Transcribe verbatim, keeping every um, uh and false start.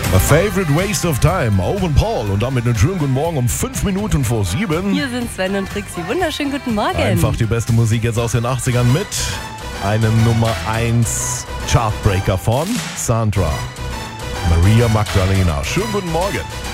A Favorite Waste of Time, Owen Paul. Und damit einen schönen guten Morgen um fünf Minuten vor sieben. Hier sind Sven und Trixie. Wunderschönen guten Morgen. Einfach die beste Musik jetzt aus den achtzigern mit einem Nummer eins Chartbreaker von Sandra. Maria Magdalena. Schönen guten Morgen.